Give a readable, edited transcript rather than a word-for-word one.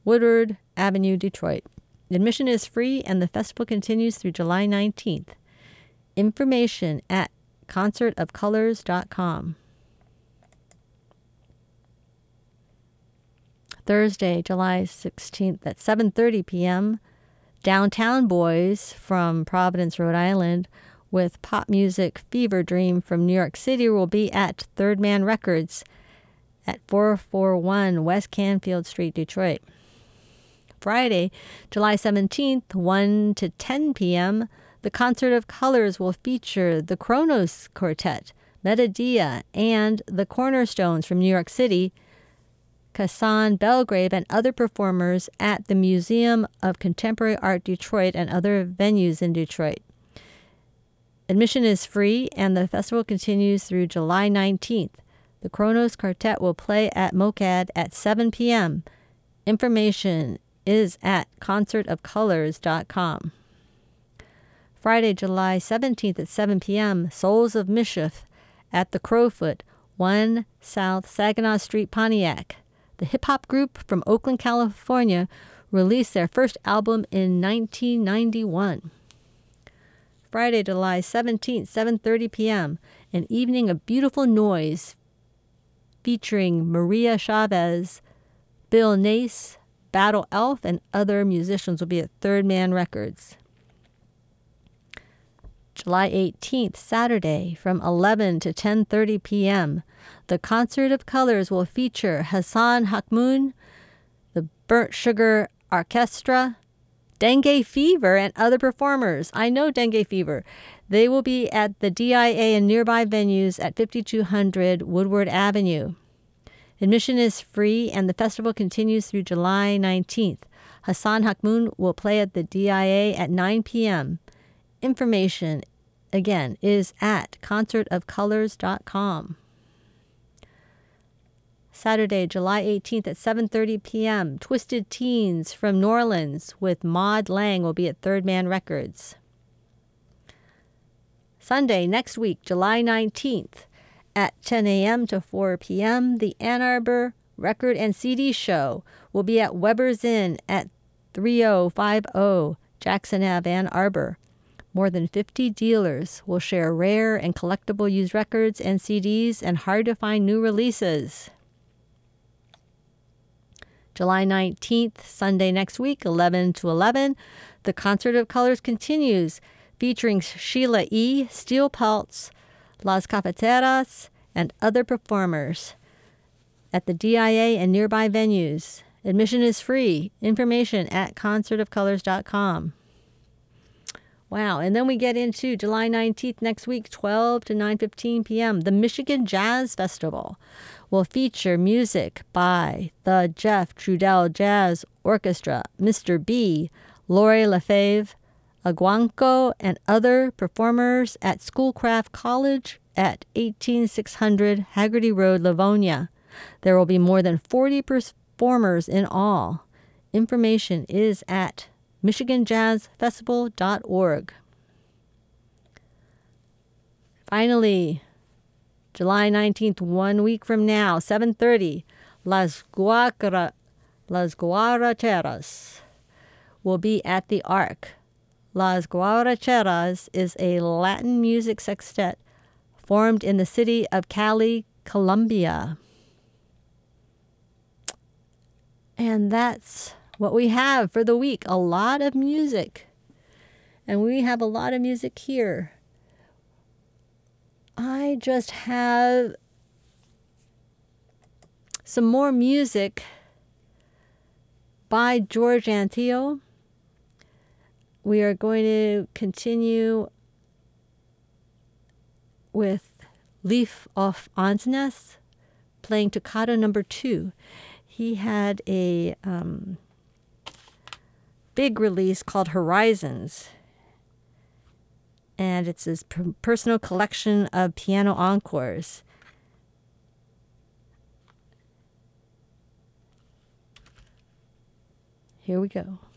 Woodward Avenue, Detroit. Admission is free and the festival continues through July 19th. Information at concertofcolors.com. Thursday, July 16th at 7:30 p.m., Downtown Boys from Providence, Rhode Island, with pop music Fever Dream from New York City will be at Third Man Records at 441 West Canfield Street, Detroit. Friday, July 17th, 1 to 10 p.m., the Concert of Colors will feature the Kronos Quartet, Metadia, and the Cornerstones from New York City, Kassan Belgrave, and other performers at the Museum of Contemporary Art Detroit and other venues in Detroit. Admission is free and the festival continues through July 19th. The Kronos Quartet will play at MOCAD at 7 p.m. Information is at concertofcolors.com. Friday, July 17th at 7 p.m., Souls of Mischief at the Crowfoot, 1 South Saginaw Street, Pontiac. The hip-hop group from Oakland, California, released their first album in 1991. Friday, July 17th, 7:30 p.m., an evening of beautiful noise featuring Maria Chavez, Bill Nace, Battle Elf, and other musicians will be at Third Man Records. July 18th, Saturday, from 11 to 10:30 p.m., the Concert of Colors will feature Hassan Hakmoun, the Burnt Sugar Orchestra, Dengue Fever, and other performers. I know Dengue Fever. They will be at the DIA and nearby venues at 5200 Woodward Avenue. Admission is free and the festival continues through July 19th. Hassan Hakmoun will play at the DIA at 9 p.m. Information, again, is at concertofcolors.com. Saturday, July 18th at 7:30 p.m., Twisted Teens from New Orleans with Maud Lang will be at Third Man Records. Sunday, next week, July 19th at 10 a.m. to 4 p.m., the Ann Arbor Record and CD Show will be at Weber's Inn at 3050 Jackson Ave, Ann Arbor. More than 50 dealers will share rare and collectible used records and CDs and hard-to-find new releases. July 19th, Sunday next week, 11 to 11, the Concert of Colors continues, featuring Sheila E., Steel Pulse, Las Cafeteras, and other performers at the DIA and nearby venues. Admission is free. Information at concertofcolors.com. Wow, and then we get into July 19th next week, 12 to 9:15 p.m. The Michigan Jazz Festival will feature music by the Jeff Trudell Jazz Orchestra, Mr. B, Lori Lefebvre, Aguanco, and other performers at Schoolcraft College at 18600 Haggerty Road, Livonia. There will be more than 40 performers in all. Information is at michiganjazzfestival.org. Finally, July 19th, 1 week from now, 7:30, Las Guaracheras will be at the Arc. Las Guaracheras is a Latin music sextet formed in the city of Cali, Colombia. And that's what we have for the week. A lot of music. And we have a lot of music here. I just have some more music by George Antheil. We are going to continue with Leaf of Ansness, playing Toccata number 2. He had a big release called Horizons, and it's his personal collection of piano encores. Here we go.